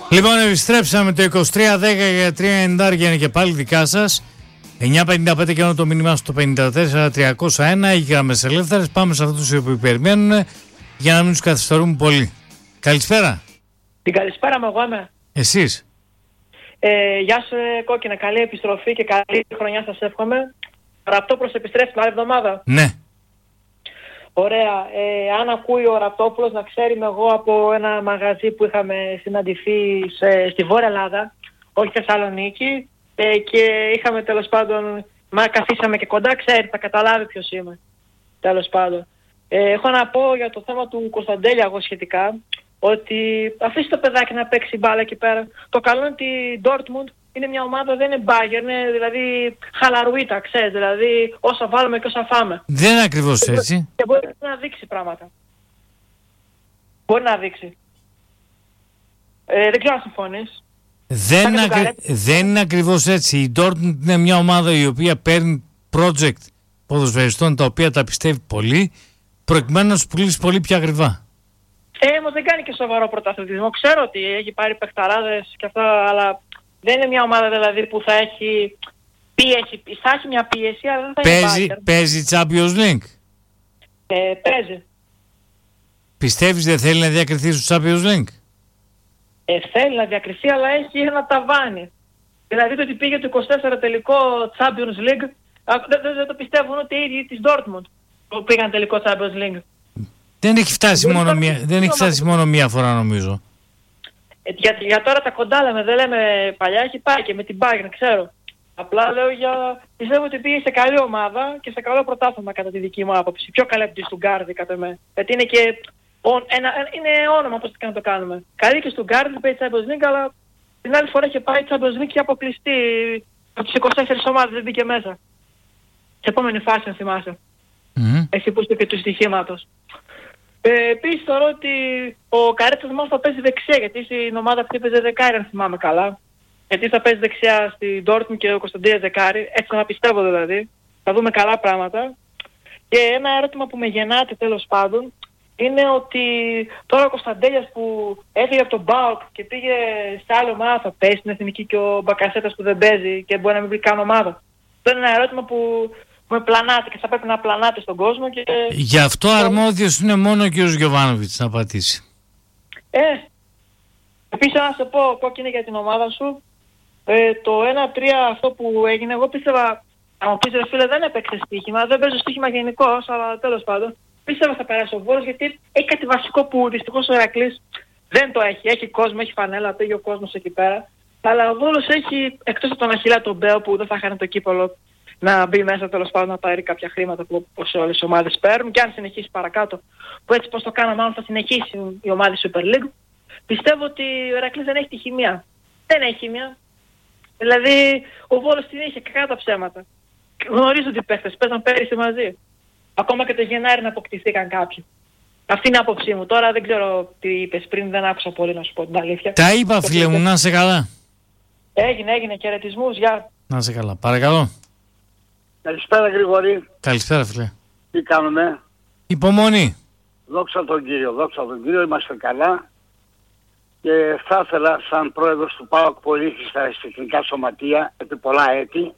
Λοιπόν, επιστρέψαμε το 2310 για 390 είναι και πάλι δικά σας. 9.55 και το μήνυμά στο 54.301. Έχει γραμμές ελεύθερες. Πάμε σε αυτούς οι οποίοι περιμένουν για να μην τους καθυστερούμε πολύ. Καλησπέρα. Την καλησπέρα μου, εγώ είμαι. Εσείς. Γεια σου, Κόκκινα. Καλή επιστροφή και καλή χρονιά σας εύχομαι. Ραπτό προς επιστρέφει την άλλη εβδομάδα. Ναι. Ωραία. Αν ακούει ο Ραπτόπουλος, να ξέρει εγώ από ένα μαγαζί που είχαμε συναντηθεί στη Βόρεια Ελλάδα, όχι Θεσσαλονίκη, και είχαμε τέλος πάντων, καθίσαμε και κοντά, ξέρει, θα καταλάβει ποιος είμαι. Τέλος πάντων. Έχω να πω για το θέμα του Κωνσταντέλια εγώ σχετικά, ότι αφήσει το παιδάκι να παίξει μπάλα εκεί πέρα. Το καλό είναι ότι η Dortmund είναι μια ομάδα, δεν είναι Bayern, είναι δηλαδή χαλαρουίτα, ξέρεις, δηλαδή όσα βάλουμε και όσα φάμε. Δεν είναι ακριβώς έτσι. Και μπορεί να δείξει πράγματα. Μπορεί να δείξει. Δεν ξέρω αν συμφωνείς. Δεν είναι ακριβώς έτσι. Η Dortmund είναι μια ομάδα η οποία παίρνει project ποδοσφαιριστών τα οποία τα πιστεύει πολύ, προκειμένου να σου πουλήσει πολύ πιο ακριβά. Όμως δεν κάνει και σοβαρό πρωταθλητισμό. Ξέρω ότι έχει πάρει παιχταράδες και αυτά, αλλά δεν είναι μια ομάδα δηλαδή που θα έχει πίεση. Θα έχει μια πίεση, αλλά δεν θα έχει Παίζει Champions League. Παίζει. Πιστεύεις δεν θέλει να διακριθεί στο Champions League? Θέλει να διακριθεί, αλλά έχει ένα ταβάνι. Δηλαδή το ότι πήγε το 24 τελικό Champions League, δεν το πιστεύουν ούτε οι ίδιοι της Dortmund που πήγαν τελικό Champions League. Δεν έχει φτάσει μόνο μία φορά νομίζω. Για τώρα τα κοντά λέμε, δεν λέμε παλιά, έχει πάει και με την Bayern, ξέρω. Απλά λέω πιστεύω ότι πήγε σε καλή ομάδα και σε καλό πρωτάθλημα κατά τη δική μου άποψη. Πιο καλή από τη Στουγκάρδη κατά με. Γιατί είναι και είναι όνομα πώς και να το κάνουμε. Καλή και Στουγκάρδη, πάει Champions League, αλλά την άλλη φορά είχε πάει Champions League και αποκλειστεί από τις 24 ομάδες, δεν μπήκε μέσα. Σε επόμενη φάση, αν θυμάσαι. Εσύ που είστε και του στοιχήματος. Επίσης θεωρώ ότι ο Καρέτσας μάλλον θα παίζει δεξιά, γιατί στην ομάδα αυτή παίζει δεκάρι, αν θυμάμαι καλά. Γιατί θα παίζει δεξιά στην Dortmund και ο Κωνσταντέλιας δεκάρι, έτσι να πιστεύω δηλαδή. Θα δούμε καλά πράγματα. Και ένα ερώτημα που με γεννάται τέλος πάντων είναι ότι τώρα ο Κωνσταντέλιας που έφυγε από τον ΠΑΟΚ και πήγε σε άλλη ομάδα, θα παίζει στην εθνική, και ο Μπακασέτας που δεν παίζει και μπορεί να μην βρει καν ομάδα. Αυτό είναι ένα ερώτημα που με πλανάται και θα πρέπει να πλανάται στον κόσμο. Και γι' αυτό αρμόδιος είναι μόνο ο κ. Γιοβάνοβιτς να πατήσει. Επίσης να σε πω, Κόκκινη, για την ομάδα σου, το 1-3 αυτό που έγινε, εγώ πίστευα, αν μου πεις ρε φίλε, δεν έπαιξε στοίχημα, δεν παίζω στοίχημα γενικώς, αλλά τέλος πάντων πίστευα θα περάσει ο Βόλος, γιατί έχει κάτι βασικό που δυστυχώς ο Ηρακλής δεν το έχει. Έχει κόσμο, έχει φανέλα, πήγε ο κόσμος εκεί πέρα, αλλά ο Βόλος έχει, εκτός από τον Αχιλλέα τον Μπέο που δεν θα χάνει το κύπολο, να μπει μέσα τέλος πάντων να πάρει κάποια χρήματα που όπως όλες οι ομάδες παίρνουν, και αν συνεχίσει παρακάτω, που έτσι πως το κάναμε, μάλλον θα συνεχίσει η ομάδα Super League. Πιστεύω ότι ο Ηρακλής δεν έχει τη χημεία. Δεν έχει χημεία. Δηλαδή ο Βόλος την είχε κακά τα ψέματα. Γνωρίζω ότι οι παίχτες παίζαν πέρυσι μαζί. Ακόμα και το Γενάρη να αποκτηθήκαν κάποιοι. Αυτή είναι η άποψή μου. Τώρα δεν ξέρω τι είπες πριν, δεν άκουσα πολύ να σου πω την αλήθεια. Τα είπα φίλε μου, να είσαι καλά. Έγινε, χαιρετισμούς, γεια. Να είσαι καλά, παρακαλώ. Καλησπέρα Γρηγορή. Καλησπέρα φίλε. Τι κάνουμε? Υπομονή. Δόξα τον Κύριο, είμαστε καλά. Και θα ήθελα σαν πρόεδρος του ΠΑΟΚ που ήρθε στα εθνικά σωματεία επί πολλά έτη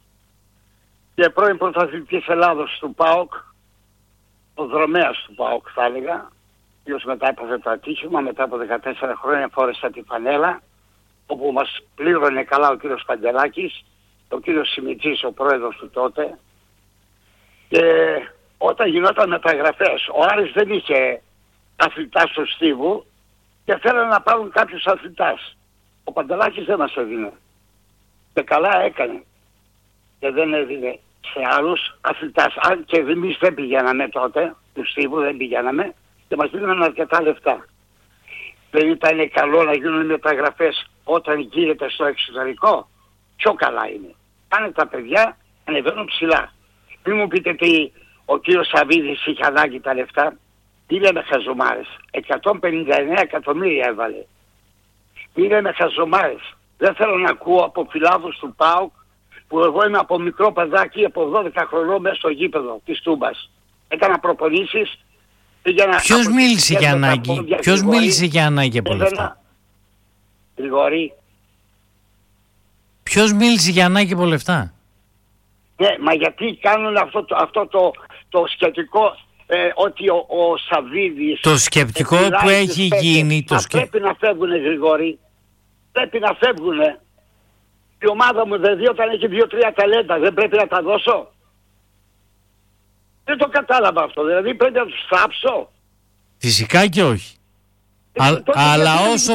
και πρώην πρωταθλητής Ελλάδος του ΠΑΟΚ, ο δρομέας του ΠΑΟΚ θα έλεγα, ποιος μετά έπαθε το ατύχημα, μετά από 14 χρόνια φόρεσα τη φανέλα, όπου μας πλήρωνε καλά ο κύριος Παντελάκης, ο κύριος Σιμιτσής, ο πρόεδρος του τότε, και όταν γινόταν μεταγραφές, ο Άρης δεν είχε αθλητάς στο Στίβου και θέλανε να πάρουν κάποιους αθλητάς. Ο Παντελάκης δεν μας έδινε. Και καλά έκανε. Και δεν έδινε σε άλλους αθλητάς. Αν και εμείς δεν πηγαίναμε τότε, του Στίβου δεν πηγαίναμε, και μας δίνανε αρκετά λεφτά. Δεν ήταν καλό να γίνουν μεταγραφές όταν γίνεται στο εξωτερικό? Πιο καλά είναι. Πάνε τα παιδιά, ανεβαίνουν ψηλά. Μην μου πείτε τι ο κύριος Σαββίδης είχε ανάγκη τα λεφτά. Τι λέμε χαζομάρες? 159 εκατομμύρια έβαλε. Τι λέμε χαζομάρες? Δεν θέλω να ακούω από φιλάδους του ΠΑΟΚ, που εγώ είμαι από μικρό παιδάκι, από 12 χρονών μέσα στο γήπεδο της Τούμπας. Έκανα προπονήσεις. Ποιος μίλησε για ανάγκη? Ποιος μίλησε για ανάγκη από όλα αυτά? Γρηγόρη. Ποιος μίλησε για ανάγκη από λεφτά? Ναι, μα γιατί κάνουν αυτό το σκεπτικό ότι ο Σαββίδης... Το σκεπτικό που έχει γίνει... Πρέπει να φεύγουν, Γρηγόρη. Πρέπει να φεύγουν. Η ομάδα μου δηλαδή όταν έχει 2-3 ταλέντα δεν πρέπει να τα δώσω? Δεν το κατάλαβα αυτό. Δηλαδή πρέπει να τους θάψω? Φυσικά και όχι. Αλλά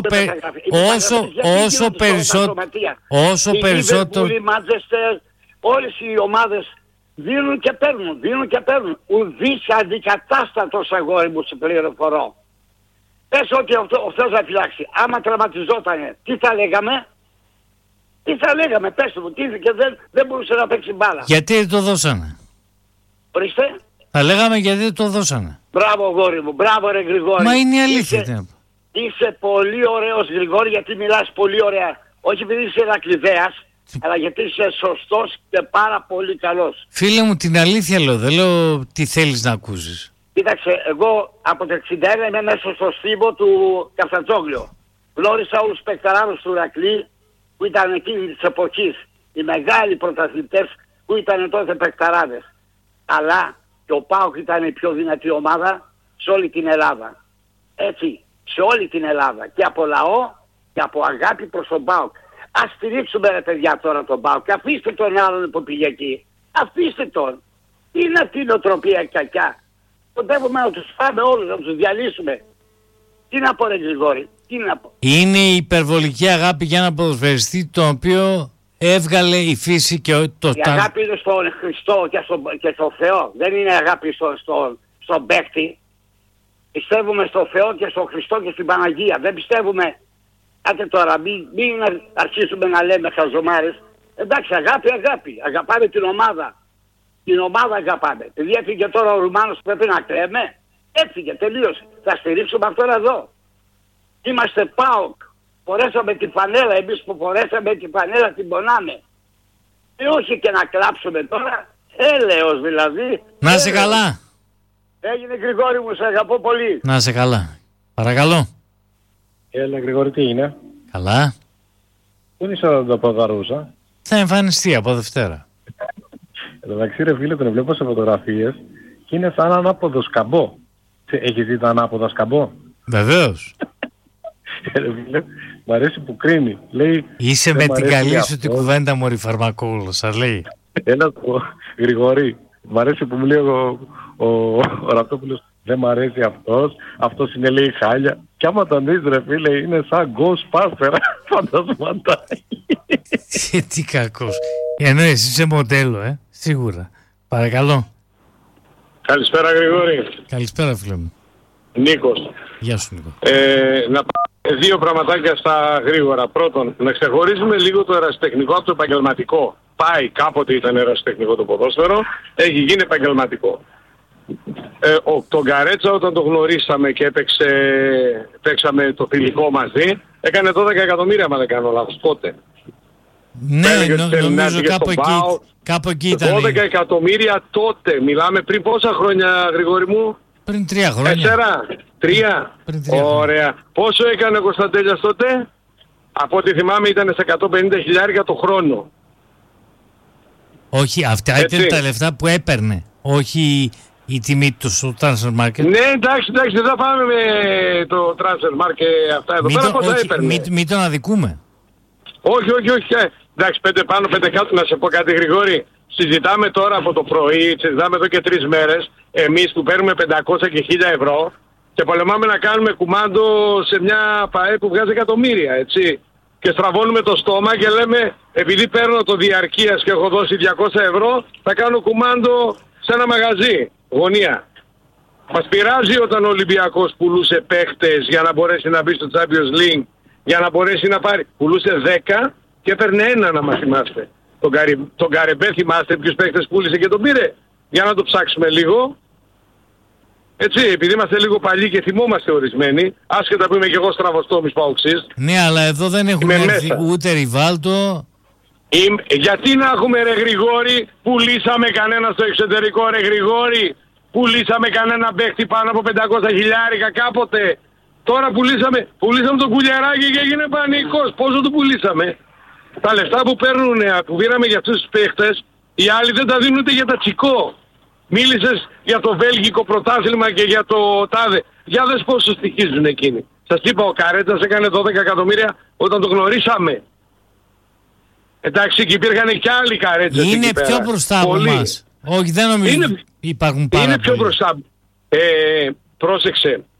όσο περισσότερο... Οι Μάντσεστερ, όλες οι ομάδες δίνουν και παίρνουν. Ουδής αντικατάστατος, αγόρι μου, σε πληροφορώ. Πες ότι ο Θεός να φυλάξει. Άμα τραυματιζότανε, τι θα λέγαμε? Πες μου, και δεν μπορούσε να παίξει μπάλα. Γιατί δεν το δώσανε? Ορίστε. Θα λέγαμε γιατί δεν το δώσανε. Μπράβο, γόρι μου, μπράβο ρε Γρηγόρη. Μα είναι η αλήθεια. Είσαι πολύ ωραίος, Γρηγόρη, γιατί μιλάς πολύ ωραία. Όχι επειδή είσαι Ηρακλειδέας, αλλά γιατί είσαι σωστός και πάρα πολύ καλός. Φίλε μου, την αλήθεια λέω, δεν λέω τι θέλεις να ακούσεις. Κοίταξε, εγώ από το 61 είμαι μέσα στο στίβο του Καφτατζόγλιο. Γνώρισα όλους τους παικταράδους του Ηρακλή που ήταν εκείνη της εποχής. Οι μεγάλοι πρωταθλητές που ήταν τότε παικταράδες. Αλλά και ο ΠΑΟΚ ήταν η πιο δυνατή ομάδα σε όλη την Ελλάδα. Έτσι, σε όλη την Ελλάδα. Και από λαό και από αγάπη προς τον ΠΑΟΚ. Ας στηρίξουμε ρε παιδιά τώρα τον ΠΑΟΚ. Αφήστε τον άλλον που πήγε εκεί. Αφήστε τον. Τι είναι αυτή η νοοτροπία κακιά? Κοντεύουμε να τους πάμε όλους, να τους διαλύσουμε. Τι να πω ρε Γρηγόρη, τι να πω? Είναι η υπερβολική αγάπη για ένα ποδοσφαιριστή το οποίο έβγαλε η φύση και το... Η αγάπη είναι στον Χριστό και στον Θεό. Δεν είναι αγάπη στον παίκτη. Πιστεύουμε στον Θεό και στον Χριστό και στην Παναγία. Δεν πιστεύουμε... Άτε τώρα, μην αρχίσουμε να λέμε χαζομάρες. Εντάξει, αγάπη. Αγαπάμε την ομάδα. Την ομάδα αγαπάμε. Επειδή έφυγε τώρα ο Ρουμάνος, πρέπει να κλαίμε? Έφυγε, τελείωσε. Θα στηρίξουμε αυτόν εδώ. Είμαστε ΠΑΟΚ. Φορέσαμε την φανέλα, εμείς που φορέσαμε την φανέλα την πονάμε. Όχι και να κλάψουμε τώρα. Έλεος δηλαδή. Να είσαι καλά. Έγινε Γρηγόρη μου, σε αγαπώ πολύ. Να είσαι καλά. Παρακαλώ. Έλα Γρηγόρη, τι είναι? Καλά. Πού είναι η ώρα του Παπαδαρούσα? Θα εμφανιστεί από Δευτέρα. Εντάξει ρε φίλε, τον βλέπω σε φωτογραφίες και είναι σαν ανάποδο σκαμπό. Έχεις δει τα ανάποδα σκαμπό? Βεβαίως. Ρε φίλε, μ' αρέσει που κρίνει. Λέει, είσαι με την καλή σου την κουβέντα μωρή φαρμακούλο, σας λέει. Έλα Γρηγόρη, μ' αρέσει που μου λέει ο Ραπτόπουλος, δεν μ' αρέσει αυτός είναι λέει χάλια. Κι άμα τον δεις ρε φίλε, είναι σαν Ghostbuster, φαντασματάκι. Τι κακός. Ενώ εσύ είσαι μοντέλο, σίγουρα. Παρακαλώ. Καλησπέρα Γρηγόρη. Καλησπέρα φίλε μου. Νίκος. Γεια σου Νίκο. Να πάμε δύο πραγματάκια στα γρήγορα. Πρώτον, να ξεχωρίζουμε λίγο το ερασιτεχνικό από το επαγγελματικό. Πάει, κάποτε ήταν ερασιτεχνικό το ποδόσφαιρο, έχει γίνει επαγγελματικό. Τον Καρέτσα όταν το γνωρίσαμε και παίξαμε το φιλικό μαζί, έκανε 12 εκατομμύρια, αν δεν κάνω λάθος, τότε. Ναι, νομίζω κάπου εκεί ήταν. 12 εκατομμύρια τότε. Μιλάμε πριν πόσα χρόνια, Γρηγόρη μου? Πριν 3 χρόνια. 4? Ωραία. Πόσο έκανε ο Κωνσταντέλιας τότε? Από ό,τι θυμάμαι ήταν σε 150.000 το χρόνο. Όχι, αυτά ήταν τα λεφτά που έπαιρνε. Όχι η τιμή του στο Transfer Market. Ναι, εντάξει, δεν θα πάμε με το Transfer Market αυτά εδώ πέρα. Πόσα έπαιρνε? Μην τον αδικούμε. Όχι. Εντάξει, 5 πάνω, 5 κάτω. Να σε πω κάτι Γρηγόρη. Συζητάμε τώρα από το πρωί, συζητάμε εδώ και 3 μέρες, εμείς που παίρνουμε 500 και 1000 ευρώ και πολεμάμε να κάνουμε κουμάντο σε μια ΠΑΕ που βγάζει εκατομμύρια, έτσι. Και στραβώνουμε το στόμα και λέμε, επειδή παίρνω το διαρκείας και έχω δώσει 200 ευρώ, θα κάνω κουμάντο σε ένα μαγαζί, γωνία. Μας πειράζει όταν ο Ολυμπιακός πουλούσε παίχτες για να μπορέσει να μπει στο Champions League, για να μπορέσει να πάρει. Πουλούσε 10 και έπαιρνε ένα, να μας θυμάστε. Τον Καρεμπέ θυμάστε ποιους παίκτες πούλησε και τον πήρε? Για να το ψάξουμε λίγο. Έτσι, επειδή είμαστε λίγο παλιοί και θυμόμαστε ορισμένοι, άσχετα που είμαι και εγώ στραβοστόμης παοξής. Ναι, αλλά εδώ δεν έχουμε έρθει ούτε Ριβάλτο. Γιατί να έχουμε ρε Γρηγόρη, πουλήσαμε κανένα στο εξωτερικό ρε Γρηγόρη, πουλήσαμε κανένα παίκτη πάνω από 500.000 κάποτε. Τώρα πουλήσαμε τον Κουλιαράκη και έγινε πανικός. Πόσο το πουλήσαμε? Τα λεφτά που που πήραμε για αυτούς τους παίχτες, οι άλλοι δεν τα δίνουν ούτε για τα τσικό. Μίλησες για το βέλγικο πρωτάθλημα και για το τάδε. Για δες πόσο στοιχίζουν εκείνοι. Σας είπα, ο Καρέτσας έκανε 12 εκατομμύρια όταν το γνωρίσαμε. Εντάξει, και υπήρχαν και άλλοι Καρέτσες. Είναι πιο μπροστά από εμάς. Όχι, δεν νομίζω υπάρχουν πάρα είναι πιο μπροστά. Πρόσεξε,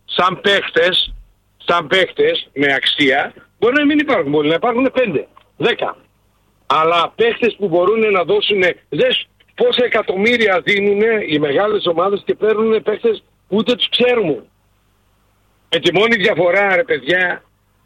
σαν παίχτες με αξία, μπορεί να μην υπάρχουν πολλοί, να υπάρχουν 5, 10. Αλλά παίχτες που μπορούν να δώσουν, δες πόσα εκατομμύρια δίνουν οι μεγάλες ομάδες και παίρνουν παίχτες που ούτε τους ξέρουμε. Με τη μόνη διαφορά, ρε παιδιά,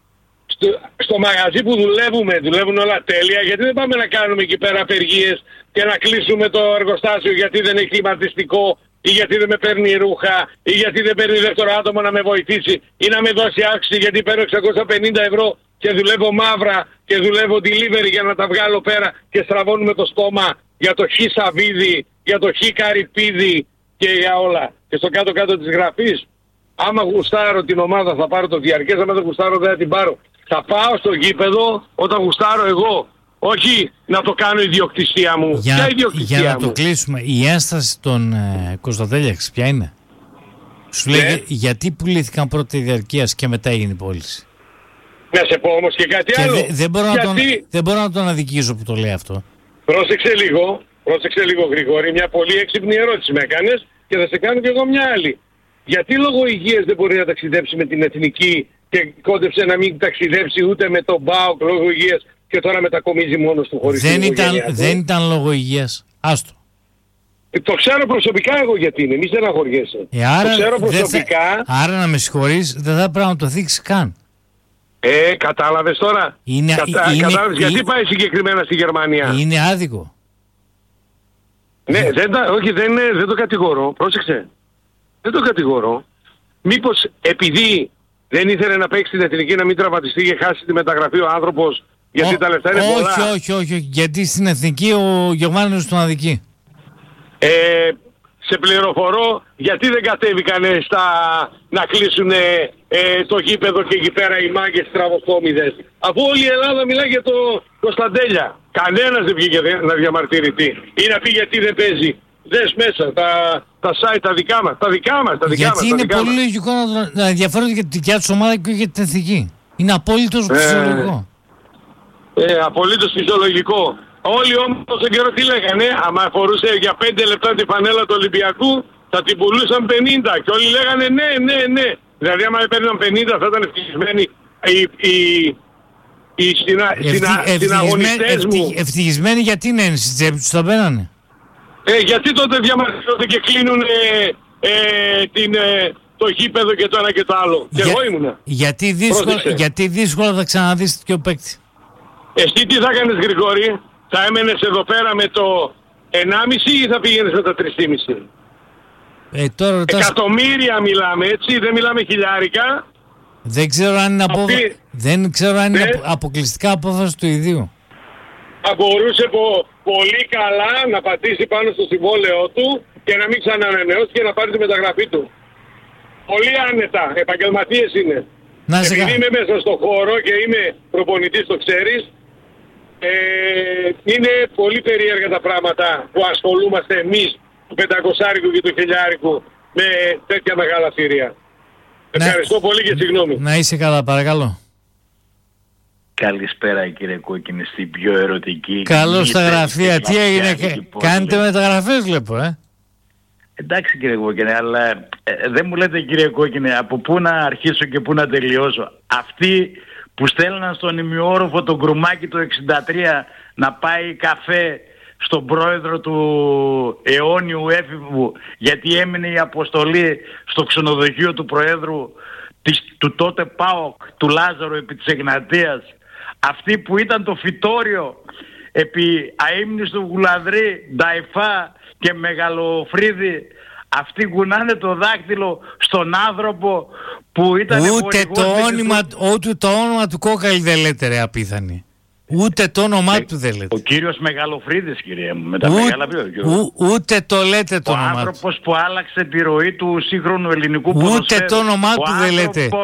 στο μαγαζί που δουλεύουν όλα τέλεια, γιατί δεν πάμε να κάνουμε εκεί πέρα απεργίες και να κλείσουμε το εργοστάσιο γιατί δεν έχει κλιματιστικό ή γιατί δεν με παίρνει ρούχα ή γιατί δεν παίρνει δεύτερο άτομο να με βοηθήσει ή να με δώσει αύξηση γιατί παίρνω 650 ευρώ και δουλεύω μαύρα και δουλεύω delivery για να τα βγάλω πέρα και στραβώνουμε το στόμα για το χ σαβίδι, για το χ καρυπίδι και για όλα. Και στο κάτω-κάτω της γραφής, άμα γουστάρω την ομάδα θα πάρω το διαρκές, άμα δεν γουστάρω δεν θα την πάρω. Θα πάω στο γήπεδο όταν γουστάρω εγώ. Όχι να το κάνω ιδιοκτησία μου. Για να το κλείσουμε, η ένσταση των Κωνσταντέλιαξ ποια είναι? Σου λέει γιατί πουλήθηκαν πρώτη διαρκείας και μετά έγινε η πώληση. Να σε πω όμως και κάτι άλλο. Δεν μπορώ να τον αδικήσω που το λέει αυτό. Πρόσεξε λίγο Γρηγόρη, μια πολύ έξυπνη ερώτηση με έκανες και θα σε κάνω και εγώ μια άλλη. Γιατί λόγω υγείας δεν μπορεί να ταξιδέψει με την εθνική και κόντεψε να μην ταξιδέψει ούτε με τον ΠΑΟΚ λόγω υγείας και τώρα μετακομίζει μόνος του χωρίς δεν ήταν λόγω υγείας. Άστο. Το ξέρω προσωπικά εγώ γιατί είναι, μη στεναχωριέσαι. Το ξέρω προσωπικά. Άρα να με συγχωρείς, δεν θα πρέπει να το θίξεις καν. Κατάλαβες τώρα. Κατάλαβες γιατί πάει συγκεκριμένα στη Γερμανία. Είναι άδικο. Ναι, δεν το κατηγορώ. Πρόσεξε. Δεν το κατηγορώ. Μήπως επειδή δεν ήθελε να παίξει την εθνική να μην τραυματιστεί και χάσει τη μεταγραφή ο άνθρωπος γιατί τα λεφτά είναι πολλά. Όχι. Γιατί στην εθνική ο Γιωβάνος τον αδικεί. Σε πληροφορώ γιατί δεν κατέβηκαν να κλείσουν το γήπεδο και εκεί πέρα οι μάγκες τραυματόμηδες. Αφού όλη η Ελλάδα μιλάει για το Κωνσταντέλια. Κανένας δεν βγήκε να διαμαρτυρηθεί ή να πει γιατί δεν παίζει. Δες μέσα τα site τα δικά μας. Γιατί είναι πολύ λογικό να ενδιαφέρονται για τη δικιά τους ομάδα και για την εθνική. Είναι απόλυτος φυσιολογικό. Απολύτως φυσιολογικό. Όλοι όμως τον καιρό τι λέγανε, άμα φορούσε για 5 λεπτά τη φανέλα του Ολυμπιακού θα την πουλούσαν 50 και όλοι λέγανε ναι. Δηλαδή άμα παίρναν 50 θα ήταν ευτυχισμένοι οι συναγωνιστές μου. Ευτυχισμένοι γιατί είναι στην τσέπη τους θα μπαίνανε. Γιατί τότε διαμαρτύρονται και κλείνουν το γήπεδο και το ένα και το άλλο. Και εγώ ήμουνα. Γιατί δύσκολα θα ξαναδείς τέτοιο παίκτη. Εσύ τι θα κάνεις Γρηγόρη? Θα έμενες εδώ πέρα με το 1,5 ή θα πήγαινες με τα 3,5? Τώρα εκατομμύρια μιλάμε έτσι, δεν μιλάμε χιλιάρικα. Δεν ξέρω αν είναι αποκλειστικά απόφαση του ιδίου. Θα μπορούσε πολύ καλά να πατήσει πάνω στο συμβόλαιό του και να μην ξανανανεώσει και να πάρει τη μεταγραφή του. Πολύ άνετα, επαγγελματίες είναι. Επειδή είμαι μέσα στον χώρο και είμαι προπονητής, το ξέρεις, είναι πολύ περίεργα τα πράγματα που ασχολούμαστε εμείς του 500 και του 1000 με τέτοια μεγάλα θηρία. Ευχαριστώ πολύ και συγγνώμη. Να είσαι καλά, παρακαλώ. Καλησπέρα κύριε Κόκκινη, στην πιο ερωτική. Καλώς στα γραφεία, τι έγινε, κάνετε μεταγραφές βλέπω, Εντάξει κύριε Κόκκινε, αλλά δεν μου λέτε κύριε Κόκκινε από πού να αρχίσω και πού να τελειώσω. Αυτοί που στέλναν στον ημιόροφο τον Γκρουμάκη το 63 να πάει καφέ στον πρόεδρο του αιώνιου έφηβου γιατί έμεινε η αποστολή στο ξενοδοχείο του προέδρου του τότε ΠΑΟΚ, του Λάζαρου επί της Εγνατίας, αυτοί που ήταν το φυτόριο επί αείμνηστου Γουλανδρή, Νταϊφά και Μεγαλοφρίδη, αυτοί κουνάνε το δάκτυλο στον άνθρωπο που ήταν ούτε το όνομα του Κόκαλη δεν λέτε ρε απίθανη. Ούτε το όνομά του δεν λέτε. Ο κύριος Μεγαλοφρίδης κύριε μου, με τα μεγάλα ούτε το λέτε το όνομά του. Ο άνθρωπος που άλλαξε τη ροή του σύγχρονου ελληνικού ποδοσφαίρου. Ούτε το όνομά του δεν λέτε.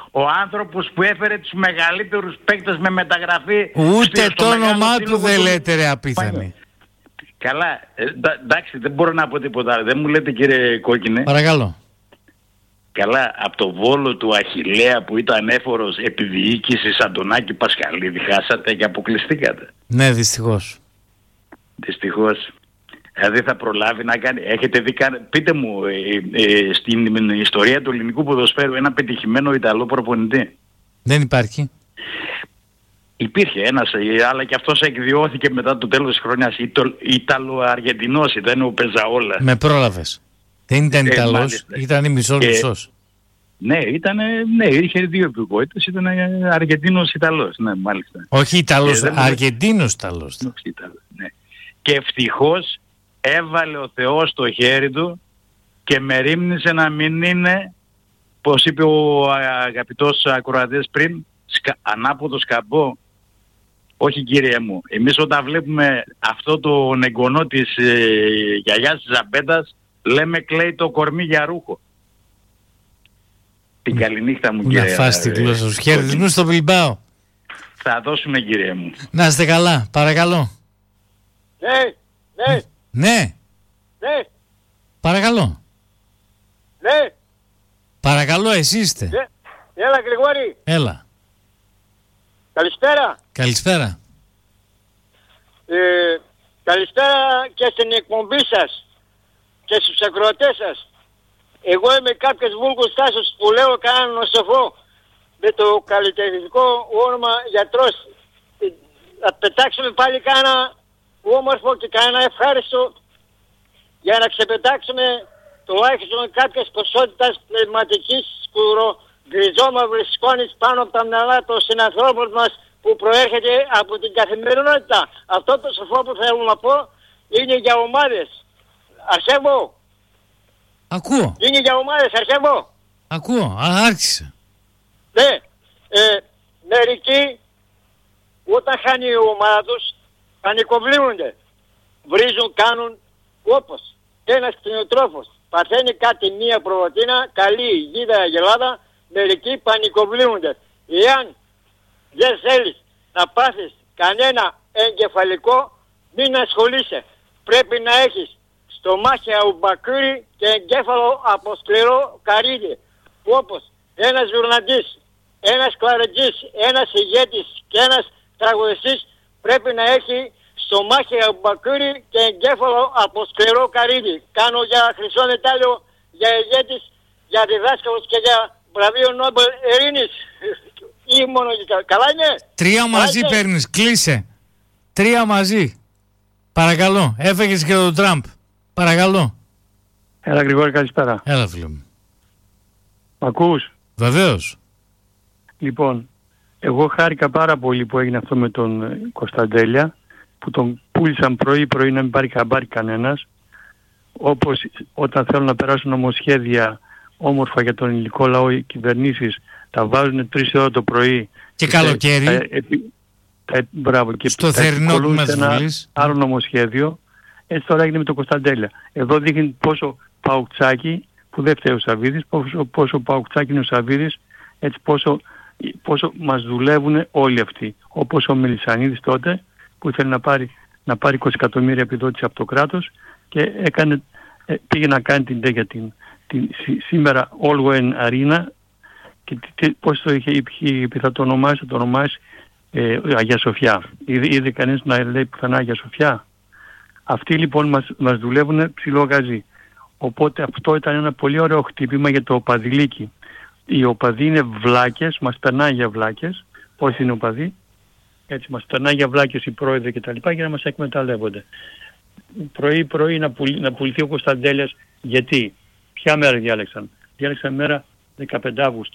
Ο άνθρωπος που έφερε τους μεγαλύτερους παίκτες με μεταγραφή. Ούτε το όνομά του δεν λέτε ρε απίθανη. Καλά, εντάξει, δεν μπορώ να πω τίποτα άλλο. Δεν μου λέτε κύριε Κόκκινε. Παρακαλώ. Καλά, από το Βόλο του Αχιλλέα που ήταν έφορος επιδιοίκησης Αντωνάκη Πασχαλίδη χάσατε και αποκλειστήκατε. Ναι, δυστυχώς. Δυστυχώς. Δηλαδή θα προλάβει να κάνει. Έχετε δει, πείτε μου, στην ιστορία του ελληνικού ποδοσφαίρου ένα πετυχημένο Ιταλό προπονητή? Δεν υπάρχει. Υπήρχε ένας, αλλά και αυτός εκδιώθηκε μετά το τέλος της χρονιάς. Ιταλο-Αργεντινός ήταν ο Πεζαόλα. Με πρόλαβες. Δεν ήταν Ιταλός, ήταν μισό-μισός. Ναι, είχε δύο υπηκότητες, ήταν Αργεντίνος-Ιταλός, ναι, μάλιστα. Όχι Ιταλός, Αργεντίνος-Ιταλός. Ναι. Και ευτυχώς έβαλε ο Θεός το χέρι του και μερίμνησε να μην είναι, πως είπε ο αγαπητός ακροατής πριν, ανάποδο σκαμπό. Όχι κύριε μου, εμείς όταν βλέπουμε αυτό το εγγονό της γιαγιάς της Ζαμπέτας, λέμε κλαίει το κορμί για ρούχο. Την καληνύχτα μου κύριε. Να φας την γλώσσα σου. Χαιρετισμούς στο Μπιλμπάο. Θα δώσουμε κύριε μου. Να είστε καλά, παρακαλώ. Ναι. Παρακαλώ. Ναι. Παρακαλώ, εσύ είστε. Έλα Γρηγόρη. Έλα. Καλησπέρα. Καλησπέρα. Καλησπέρα και στην εκπομπή σας και στους ακροατές σας. Εγώ είμαι κάποιος Βούλγος Τάσος που λέω κανέναν νοσοφό με το καλλιτεχνικό όνομα γιατρός. Να πετάξουμε πάλι κάνα όμορφο και κανένα ευχάριστο για να ξεπετάξουμε τουλάχιστον κάποιες ποσότητας πνευματικής γκριζόμαυρης σκόνης πάνω από τα μυαλά των συνανθρώπων μας που προέρχεται από την καθημερινότητα. Αυτό το σοφό που θέλω να πω είναι για ομάδες. Αρσεύω. Ακούω. Είναι για ομάδες, Αρσεύω. Ακούω. Άρχισε. Ναι. Μερικοί όταν χάνει η ομάδα τους πανικοβλύνονται. Βρίζουν, κάνουν όπως ένας κτηνοτρόφος. Παθαίνει κάτι μία προβατίνα, καλή γίδα αγελάδα, μερικοί πανικοβλύνονται. Εάν δεν θέλεις να πάθεις κανένα εγκεφαλικό, μην ασχολείσαι. Πρέπει να έχεις στομάχια ουμπακούρι και εγκέφαλο από σκληρό καρύδι. Όπως ένας ζουρναντής, ένας κλαρετζής, ένας ηγέτης και ένας τραγουδιστής πρέπει να έχει στομάχια ουμπακούρι και εγκέφαλο από σκληρό καρύδι. Κάνω για χρυσό μετάλλιο, για ηγέτης, για διδάσκαλος και για βραβείο Νόμπελ Ειρήνης. Ή μόνο καλά είναι. 3 μαζί παίρνεις, κλείσε. 3 μαζί. Παρακαλώ, έφεγες και τον Τραμπ. Παρακαλώ. Έλα Γρηγόρη, καλησπέρα. Έλα φίλε μου. Μ' ακούς? Βεβαίως. Λοιπόν, εγώ χάρηκα πάρα πολύ που έγινε αυτό με τον Κωνσταντέλια, που τον πούλησαν πρωί-πρωί να μην πάρει χαμπάρι κανένας. Όπως όταν θέλουν να περάσουν νομοσχέδια όμορφα για τον ελληνικό λαό, οι κυβερνήσεις τα βάζουν 3 ώρα το πρωί. Και καλοκαίρι. Μπράβο. Και στο θερινό του ένα άλλο νομοσχέδιο. Έτσι τώρα έγινε με τον Κωνσταντέλια. Εδώ δείχνει πόσο παουκτσάκι, που δεν φταίει ο Σαββίδης, πόσο παουκτσάκι είναι ο Σαββίδης, έτσι πόσο μας δουλεύουν όλοι αυτοί. Όπως ο Μελισσανίδης τότε που ήθελε να πάρει 20 εκατομμύρια επιδότηση από το κράτος και πήγε να κάνει την τέτοια σήμερα All Arena και πώς το είχε πει, θα το ονομάσει Αγία Σοφιά. Είδε κανείς να λέει πουθενά Αγία Σοφιά? Αυτοί λοιπόν μας δουλεύουν ψηλό γαζί. Οπότε αυτό ήταν ένα πολύ ωραίο χτύπημα για το οπαδηλίκι. Οι οπαδοί είναι βλάκες, μας περνάει για βλάκες. Πώς είναι οπαδοί? Έτσι μας περνάει για βλάκες οι πρόεδροι και τα λοιπά για να μας εκμεταλλεύονται. Πρωί-πρωί να πουληθεί ο Κωνσταντέλιας. Γιατί? Ποια μέρα διάλεξαν? Διάλεξαν μέρα 15 Αύγουστο.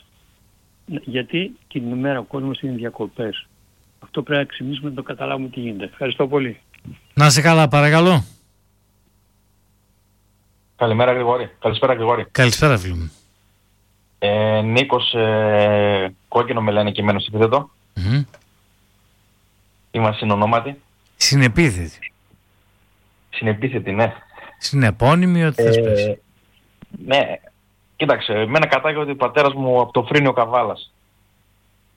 Γιατί την ημέρα ο κόσμος είναι διακοπές. Αυτό πρέπει να ξυπνήσουμε να το καταλάβουμε τι γίνεται. Ευχαριστώ πολύ. Να σε καλά, παρακαλώ. Καλημέρα Γρηγόρη. Καλησπέρα Γρηγόρη. Καλησπέρα φίλε μου. Νίκος Κόκκινο με λένε και εμένα στο επίθετο. Είμαστε συνονόματοι. Συνεπίθετη. Συνεπίθετη, ναι. Συνεπώνυμη, ό,τι θες πες. Ναι, κοίταξε, εμένα κατάγεται ότι ο πατέρας μου από το Φρύνιο Καβάλας.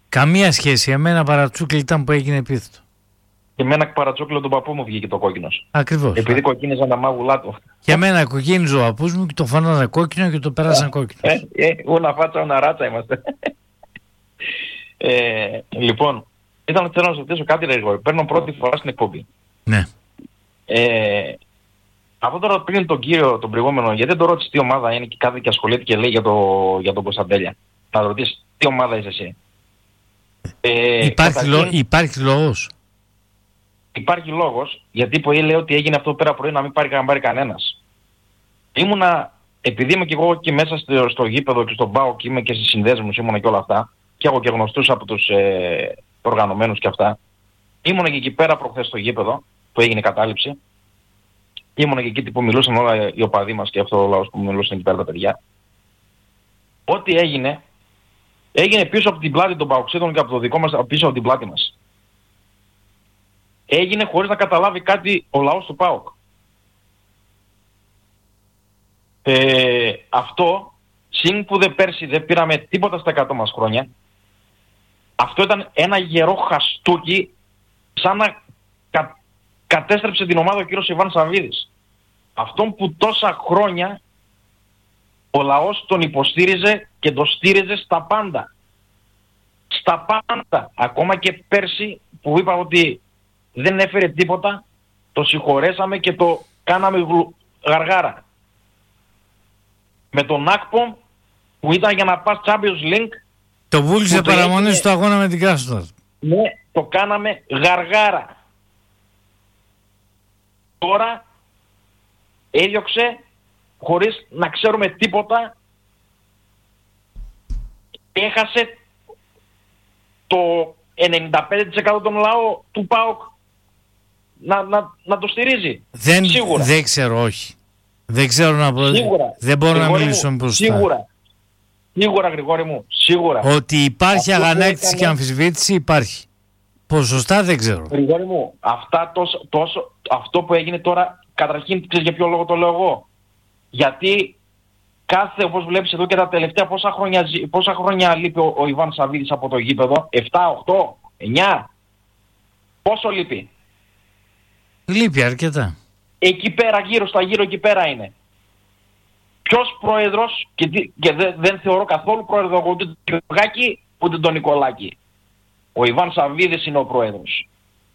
Καμία σχέση. Εμένα παρατσούκλι ήταν που έγινε επίθετο. Και εμένα παρατσούκλιο τον παππού μου βγήκε το κόκκινος. Ακριβώς. Επειδή κοκκίνιζαν τα μάγουλά του. Και εμένα κοκκίνιζε ο παππούς μου και το φάνανε κόκκινο και το πέρασαν κόκκινο. Ούνα φάτσα, ούνα ράτσα είμαστε. Λοιπόν, θέλω να σας ρωτήσω κάτι, ρε Γρηγόρη. Παίρνω πρώτη φορά στην εκπομπή. Ναι. Αυτό τώρα πριν τον κύριο τον προηγούμενο, γιατί δεν το ρώτησε τι ομάδα είναι και κάθε και ασχολείται και λέει για τον Κωνσταντέλια. Θα ρωτήσει τι ομάδα είσαι εσύ. Υπάρχει λόγος. Υπάρχει λόγος, γιατί που λέει ότι έγινε αυτό πέρα πρωί να μην πάρει κανένας. Επειδή είμαι και εγώ και μέσα στο γήπεδο και στον ΠΑΟΚ και είμαι και στις συνδέσμους, ήμουνα και όλα αυτά, και έχω και γνωστούς από τους οργανωμένους και αυτά. Ήμουνα και εκεί πέρα προχθές στο γήπεδο που έγινε κατάληψη. Ήμουνα και εκεί που μιλούσαν όλα οι οπαδοί μας και αυτό ο λαός που μιλούσαν εκεί πέρα τα παιδιά. Ό,τι έγινε πίσω από την πλάτη των Παοξίδων και από το δικό μας, πίσω από την πλάτη μας. Έγινε χωρίς να καταλάβει κάτι ο λαός του ΠΑΟΚ. Αυτό, συν που πέρσι δεν πήραμε τίποτα στα 100 μας χρόνια, αυτό ήταν ένα γερό χαστούκι, σαν να κατέστρεψε την ομάδα ο κύριος Ιβάν Σαββίδης. Αυτόν που τόσα χρόνια ο λαός τον υποστήριζε και τον στήριζε στα πάντα. Στα πάντα. Ακόμα και πέρσι που είπα ότι δεν έφερε τίποτα, το συγχωρέσαμε και το κάναμε γαργάρα. Με τον Άκπο που ήταν για να πας Champions League, το βούλησε παραμονή στο αγώνα με την Κράσνodar. Ναι, το κάναμε γαργάρα. Τώρα έδιωξε χωρίς να ξέρουμε τίποτα, έχασε το 95% των λαό του ΠΑΟΚ να το στηρίζει. Σίγουρα. Δεν ξέρω, όχι. Δεν ξέρω να πω. Δεν μπορώ να μιλήσω μπροστά. Σίγουρα, Γρηγόρη μου, σίγουρα. Ότι υπάρχει αγανάκτηση και αμφισβήτηση υπάρχει. Ποσοστά δεν ξέρω. Γρηγόρη μου, αυτό που έγινε τώρα, καταρχήν ξέρεις για ποιο λόγο το λέω εγώ. Γιατί όπως βλέπεις εδώ και τα τελευταία πόσα χρόνια λείπει ο Ιβάν Σαββίδης από το γήπεδο, 7, 8, 9, πόσο λείπει? Λείπει αρκετά. Εκεί πέρα, γύρω εκεί πέρα είναι. Ποιος πρόεδρος, και δεν θεωρώ καθόλου πρόεδρο ούτε τον Γιωργάκη ούτε τον Νικολάκη. Ο Ιβάν Σαββίδης είναι ο πρόεδρος.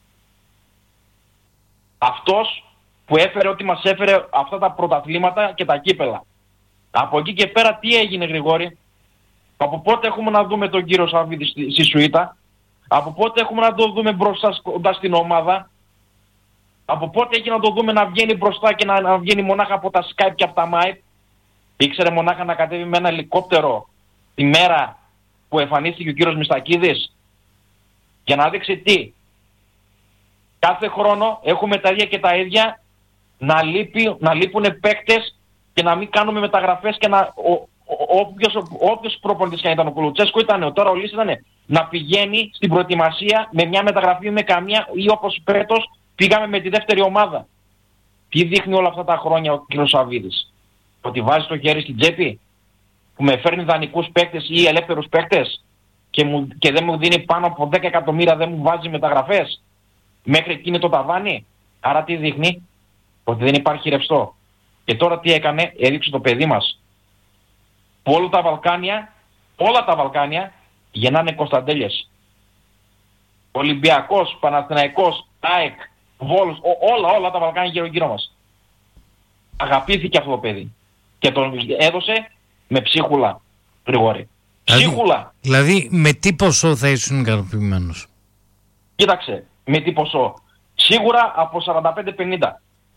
Αυτός που έφερε ό,τι μας έφερε αυτά τα πρωταθλήματα και τα κύπελα. Από εκεί και πέρα τι έγινε, Γρηγόρη? Από πότε έχουμε να δούμε τον κύριο Σαββίδη στη Σουίτα? Από πότε έχουμε να τον δούμε μπροστά κοντά στην ομάδα? Από πότε έχει να το δούμε να βγαίνει μπροστά και να βγαίνει μονάχα από τα Skype και από τα Mype? Ήξερε μονάχα να κατέβει με ένα ελικόπτερο τη μέρα που εμφανίστηκε ο κύριος Μιστακίδης για να δείξει τι? Κάθε χρόνο έχουμε τα ίδια και τα ίδια, να λείπουν παίκτες και να μην κάνουμε μεταγραφές και όποιος προπονητής και αν ήταν ο Κουλουτσέσκου ήταν, τώρα ο Λύσης ήταν να πηγαίνει στην προετοιμασία με μια μεταγραφή με καμία, ή όπως φέτος πήγαμε με τη δεύτερη ομάδα. Τι δείχνει όλα αυτά τα χρόνια ο κ. Σαββίδης? Ότι βάζει το χέρι στην τσέπη, που με φέρνει δανεικούς παίκτες ή ελεύθερους παίκτες και δεν μου δίνει πάνω από 10 εκατομμύρια, δεν μου βάζει μεταγραφές μέχρι εκείνη το ταβάνι? Άρα τι δείχνει? Ότι δεν υπάρχει ρευστό. Και τώρα τι έκανε? Έδειξε το παιδί μας που όλα τα Βαλκάνια γεννάνε Κωνσταντέλιες. Ολυμπιακός, Παναθηναϊκός, ΑΕΚ, Βόλος, όλα τα Βαλκάνια γύρω μας. Αγαπήθηκε αυτό το παιδί και τον έδωσε με ψίχουλα, Γρηγόρη. Ψίχουλα. Δηλαδή με τι ποσό θα ήσουν ικανοποιημένος? Κοίταξε, με τι ποσό? Σίγουρα από 45-50.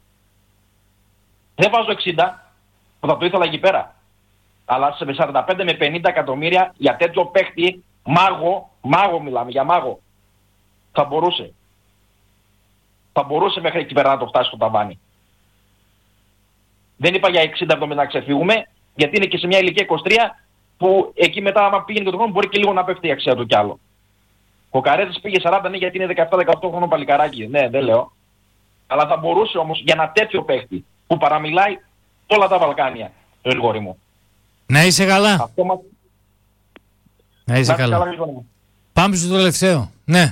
Δεν βάζω 60 που θα το ήθελα εκεί πέρα. Αλλά σε 45 με 50 εκατομμύρια για τέτοιο παίχτη, μάγο μιλάμε, για μάγο, θα μπορούσε. Θα μπορούσε μέχρι εκεί πέρα να το φτάσει στο ταβάνι. Δεν είπα για 60-70 να ξεφύγουμε, γιατί είναι και σε μια ηλικία 23 που εκεί μετά άμα πήγαινε και το χρόνο μπορεί και λίγο να πέφτει η αξία του κι άλλο. Ο Καρέζης πήγε 40, ναι, γιατί είναι 17-18 χρόνο παλικαράκι. Ναι, δεν λέω. Αλλά θα μπορούσε όμως για ένα τέτοιο παίχτη που παραμιλάει όλα τα Βαλκάνια, Γρηγόρη μου. Να είσαι καλά. Να είσαι καλά. Πάμε στο τελευταίο. Ναι.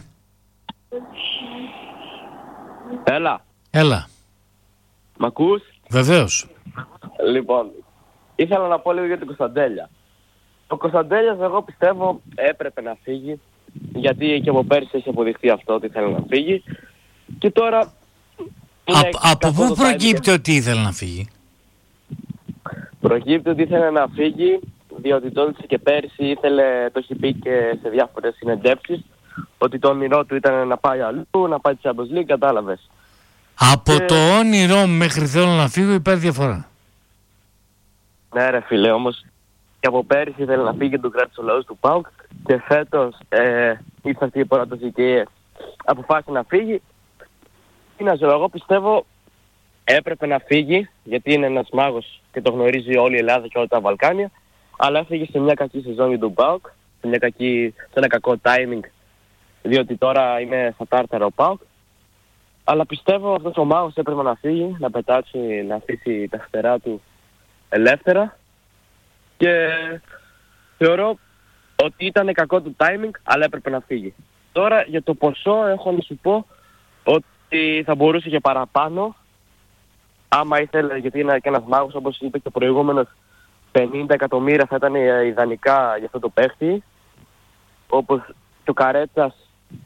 Έλα. Μ' ακούς? Βεβαίως. Λοιπόν, ήθελα να πω λίγο για την Κωνσταντέλια. Ο Κωνσταντέλιας εγώ πιστεύω έπρεπε να φύγει, γιατί και από πέρσι έχει αποδειχθεί αυτό ότι ήθελε να φύγει. Και τώρα... Από πού προκύπτει ότι ήθελε να φύγει? Προκύπτει ότι ήθελε να φύγει, διότι τότε και πέρσι ήθελε, το έχει πει και σε διάφορες συνεντεύξεις, ότι το όνειρό του ήταν να πάει αλλού, να πάει τη Champions League, κατάλαβες. Από το όνειρό μέχρι θέλω να φύγω υπάρχει διαφορά. Ναι ρε φίλε, όμως και από πέρυσι ήθελε να φύγει και του κράτησε ο λαός του ΠΑΟΚ και φέτος ήρθε αυτή η πρόταση και αποφάσισε να φύγει. Τι να ζω, εγώ πιστεύω έπρεπε να φύγει, γιατί είναι ένας μάγος και το γνωρίζει όλη η Ελλάδα και όλα τα Βαλκάνια, αλλά έφυγε σε μια κακή σεζόν για τον ΠΑΟΚ, σε ένα κακό timing, διότι τώρα είναι στα τάρταρα ο ΠΑΟΚ. Αλλά πιστεύω αυτός ο μάγος έπρεπε να φύγει, να πετάξει, να αφήσει τα φτερά του ελεύθερα και θεωρώ ότι ήταν κακό του timing, αλλά έπρεπε να φύγει. Τώρα για το ποσό έχω να σου πω ότι θα μπορούσε και παραπάνω, άμα ήθελε, γιατί είναι και ένας μάγος, όπως είπε και ο προηγούμενος, 50 εκατομμύρια θα ήταν ιδανικά για αυτό το παίχτη, όπως και ο Καρέτσας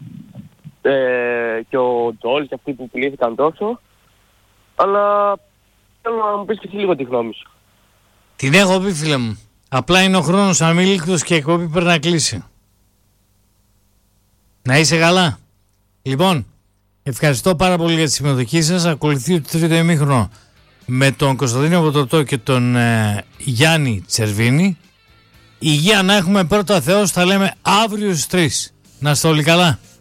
και ο Τζόλ και αυτοί που πουλήθηκαν τόσο. Αλλά θέλω να μου πεις και εσύ λίγο τη γνώμη σου. Την έχω πει, φίλε μου. Απλά είναι ο χρόνος αμήλικτος και η εκπομπή πρέπει να κλείσει. Να είσαι καλά. Λοιπόν, ευχαριστώ πάρα πολύ για τη συμμετοχή σας. Ακολουθεί το τρίτο ημίχρονο με τον Κωνσταντίνο Βοτοτό και τον Γιάννη Τσερβίνη. Υγεία να έχουμε, πρώτα Θεός, θα λέμε αύριο στις 3. Να είστε όλοι καλά.